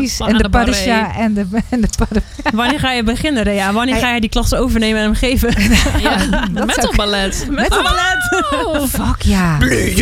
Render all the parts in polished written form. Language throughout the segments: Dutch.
precies. En de Padisha en de Wanneer ga je beginnen, Rea? Wanneer ga je die klas overnemen en hem geven? Ja, metalballet. Metalballet! Oh, fuck ja.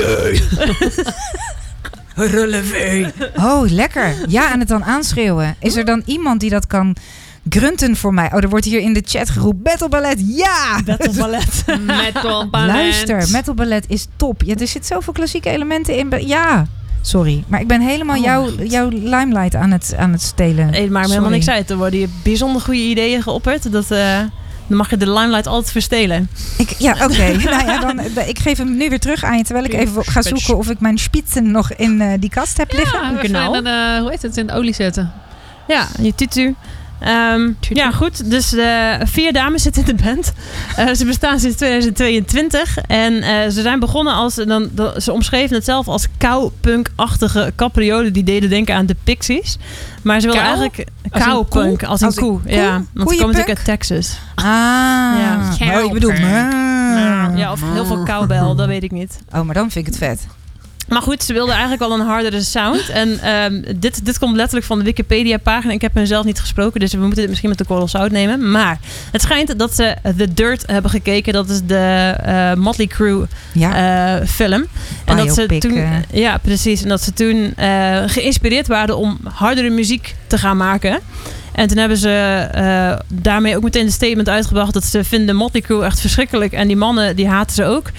Relevé. Oh, lekker. Ja, en het dan aanschreeuwen. Is er dan iemand die dat kan grunten voor mij? Oh, er wordt hier in de chat geroepen. Metalballet, ja! Metalballet. Metalballet. Luister, metalballet is top. Ja, er zitten zoveel klassieke elementen in. Ja, sorry. Maar ik ben helemaal jouw limelight aan het stelen. Nee, maar helemaal niks uit. Er worden hier bijzonder goede ideeën geopperd. Dan mag je de limelight altijd verstelen. Oké. Nou ja, dan ik geef hem nu weer terug aan je. Terwijl ik even ga zoeken of ik mijn spitsen nog in die kast heb liggen. Ja, Genau. hoe heet het? In de olie zetten. Ja, je tutu. Ja, goed. Dus 4 dames zitten in de band. Ze bestaan sinds 2022. En ze zijn begonnen ze omschreven het zelf als cowpunk-achtige capriolen die deden denken aan de Pixies. Maar ze wilden eigenlijk cowpunk als een koe. Ja, want ze komen natuurlijk uit Texas. Ja. Ja. Ik bedoel... Ja, of heel veel cowbell, dat weet ik niet. Oh, maar dan vind ik het vet. Maar goed, ze wilden eigenlijk wel een hardere sound. En dit komt letterlijk van de Wikipedia-pagina. Ik heb hen zelf niet gesproken, dus we moeten dit misschien met de korrel zout nemen. Maar het schijnt dat ze The Dirt hebben gekeken. Dat is de Motley Crue film. En dat ze toen, ja, precies. En dat ze toen geïnspireerd waren om hardere muziek te gaan maken. En toen hebben ze daarmee ook meteen een statement uitgebracht dat ze vinden Motley Crue echt verschrikkelijk. En die mannen, die haten ze ook.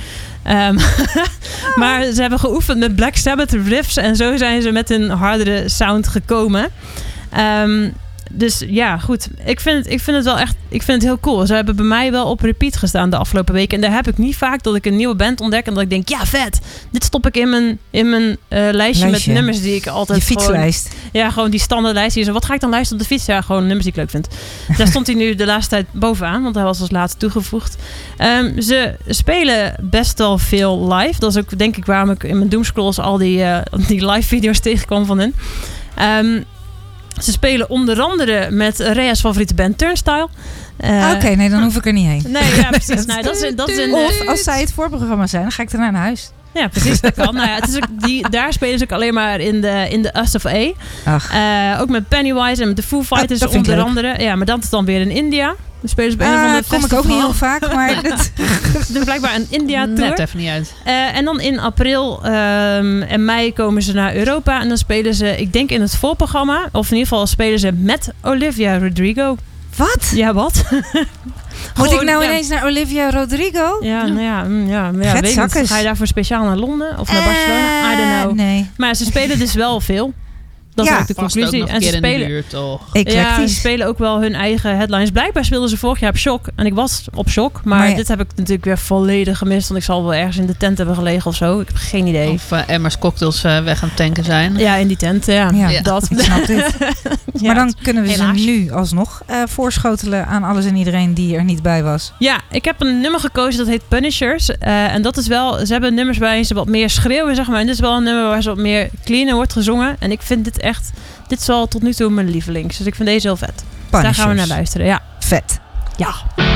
Maar ze hebben geoefend met Black Sabbath riffs en zo zijn ze met een hardere sound gekomen. Dus ja, goed. Ik vind het wel echt... Ik vind het heel cool. Ze hebben bij mij wel op repeat gestaan de afgelopen weken. En daar heb ik niet vaak dat ik een nieuwe band ontdek en dat ik denk, ja, vet. Dit stop ik in mijn lijstje met nummers die ik altijd... Je fietslijst. Gewoon die standaardlijst. Hier zo, wat ga ik dan luisteren op de fiets? Ja, gewoon nummers die ik leuk vind. Daar stond hij nu de laatste tijd bovenaan, want hij was als laatste toegevoegd. Ze spelen best wel veel live. Dat is ook denk ik waarom ik in mijn doomscrolls al die live video's tegenkwam van hen. Ze spelen onder andere met Rea's favoriete band Turnstile. Oké, nee, dan hoef ik er niet heen. Nee, ja, precies. Nou, dat is een, of als zij het voorprogramma zijn, dan ga ik daarna naar huis. Ja, precies. Dat kan. Nou ja, het is ook daar spelen ze ook alleen maar in de Us of A. Ook met Pennywise en met de Foo Fighters onder andere. Ja, maar dat is dan weer in India. We spelen ze bij een van de kom ik ook niet heel vaak, maar ze doen blijkbaar een India-tour. Net even niet uit. En dan in april en mei komen ze naar Europa. En dan spelen ze, ik denk in het voorprogramma, of in ieder geval spelen ze met Olivia Rodrigo. Wat? Ja, wat? Moet ik nou ineens naar Olivia Rodrigo? Ja, weet niet. Ga je daarvoor speciaal naar Londen of naar Barcelona? I don't know. Nee. Maar ze spelen dus wel veel. Dat is ook de conclusie. En ze spelen, ze spelen ook wel hun eigen headlines. Blijkbaar speelden ze vorig jaar op Shock. En ik was op Shock. Maar dit heb ik natuurlijk weer volledig gemist. Want ik zal wel ergens in de tent hebben gelegen of zo. Ik heb geen idee. Of emmers cocktails weg aan het tanken zijn. Ja, in die tent. Ja. Dat. Ik snap dit. Maar dan kunnen we ze nu alsnog voorschotelen aan alles en iedereen die er niet bij was. Ja, ik heb een nummer gekozen dat heet Punishers. En dat is wel... Ze hebben nummers waarin ze wat meer schreeuwen, zeg maar. En dit is wel een nummer waar ze wat meer cleaner wordt gezongen. En ik vind dit echt... Dit is wel tot nu toe mijn lievelings. Dus ik vind deze heel vet. Punishers. Daar gaan we naar luisteren, ja. Vet. Ja.